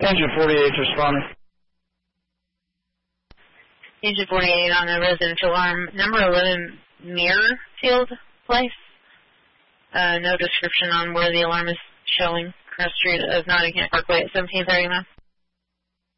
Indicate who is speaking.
Speaker 1: Engine 48 responding.
Speaker 2: Engine 48 on a residential alarm. Number 11 Muirfield Place. No description on where the alarm is showing. Cross Street of Nottingham Parkway at 1739.